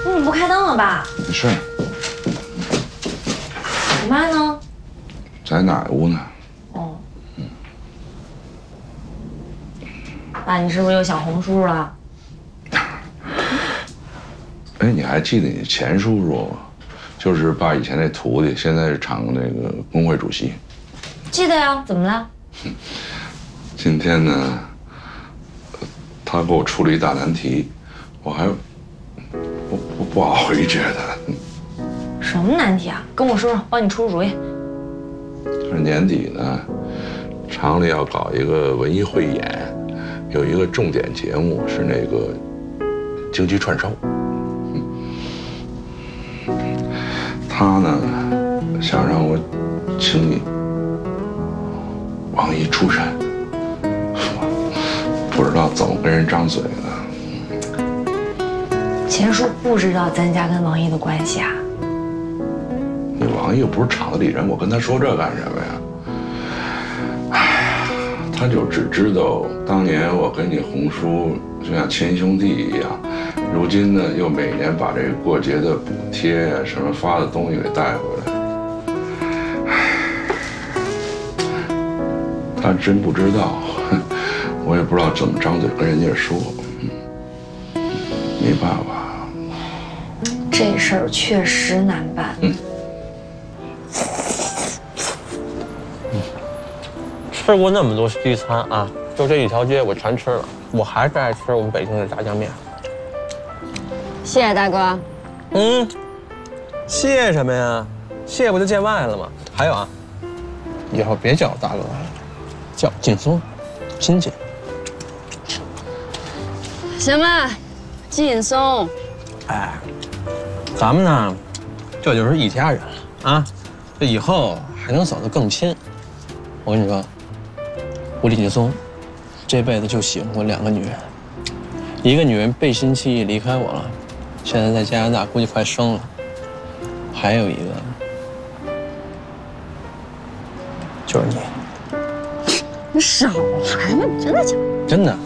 你怎么不开灯了爸？ 没事。 我妈呢？ 在哪屋呢？ 哦。爸，你是不是又想红叔了？ 哎，你还记得你前叔叔吗？就是爸以前那徒弟，现在是厂那个工会主席。 记得呀，怎么了？ 今天呢，他给我出了一大难题，我还不好回绝他。 什么难题啊？跟我说说，帮你出出主意。 就是年底呢，厂里要搞一个文艺汇演，有一个重点节目是那个京剧串烧。他呢想让我请你王姨出山，不知道怎么跟人张嘴呢。 钱叔不知道咱家跟王姨的关系啊。 你王姨又不是厂子里人，我跟他说这干什么呀？哎呀，他就只知道当年我跟你红叔就像亲兄弟一样，如今呢又每年把这个过节的补贴呀、什么发的东西给带回来。他真不知道，我也不知道怎么张嘴跟人家说。没办法， 这事儿确实难办。 吃过那么多西餐啊，就这一条街我全吃了，我还是爱吃我们北京的炸酱面。 谢谢大哥。 谢什么呀？谢不就见外了吗？还有啊，以后别叫我大哥了，叫我劲松，亲近。 行了，劲松。 哎，咱们呢，这就是一家人了啊，这以后还能走得更亲。我跟你说，我李劲松这辈子就喜欢过2个女人，一个女人背信弃义离开我了，现在在加拿大估计快生了，还有一个就是你。 你少来吧，你真的假的？ 真的。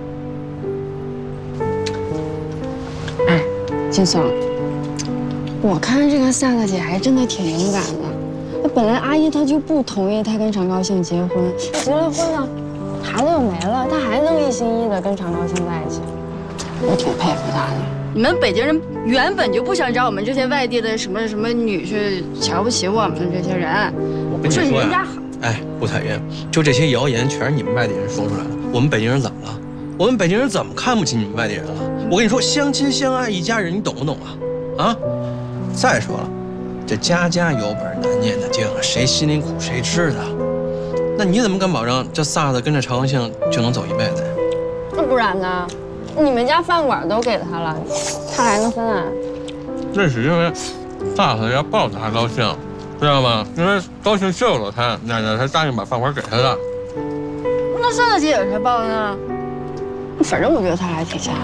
哎，劲松，我看这个萨大姐还真的挺勇敢的。本来阿姨她就不同意她跟常高兴结婚，结了婚呢，孩子又没了，她还能一心一意的跟常高兴在一起，我挺佩服她的。你们北京人原本就不想找我们这些外地的什么女婿瞧不起我们这些人， 我跟你说呀， 人家好。 哎，顾彩云，就这些谣言全是你们外地人说出来的。我们北京人怎么了？我们北京人怎么看不起你们外地人了？我跟你说，相亲相爱一家人，你懂不懂啊？啊！再说了，这家家有本难念的经，谁心里苦谁知道。那你怎么敢保证这萨子跟着常高兴就能走一辈子呀？ 那不然呢？你们家饭馆都给他了，他还能分啊？ 那是因为萨子要抱着他高兴。知道吗？因为高兴救了他，奶奶才答应把饭馆给他的。 那萨大姐有谁抱呢？反正我觉得他还挺吓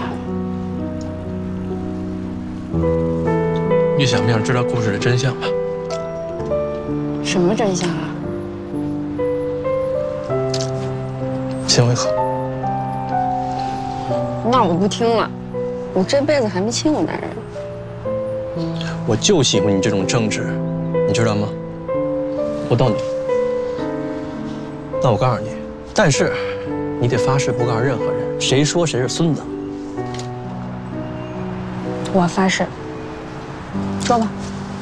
人的。 你想不想知道故事的真相吧？ 什么真相啊？ 亲我一口。 那我不听了，我这辈子还没亲过男人。 我就喜欢你这种正直。你知道吗？我逗你。那我告诉你，但是你得发誓不告诉任何人，谁说谁是孙子。 我发誓。说吧。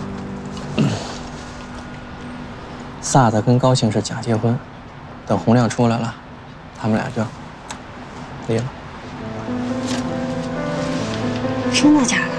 萨子跟高兴是假结婚，等洪亮出来了，他们俩就离了。 真的假的？